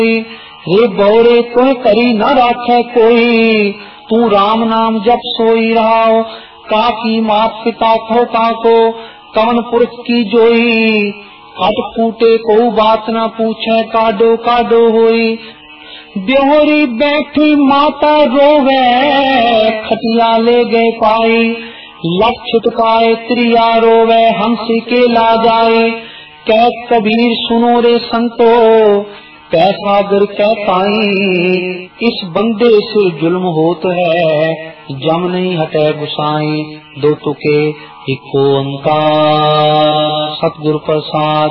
रे बौरे तुह करी न राखे कोई, तू राम नाम जप सोई रहाओ। काकी मात पिता खो काको, कवन पुरख की जोई। कट फूटे को बात न पूछे, काडो काडो होई। ब्योहरी बैठी माता रोवे, खटिया ले गए पाई। लख छुटकाए त्रिया रोवे, हंसी के ला जाए। कह कबीर सुनो रे संतो, कैसा गर कहताई। इस बंदे से जुल्म होत है, जम नहीं हटे गुसाई। दो तुके इको ओंकार, सतगुरु प्रसाद।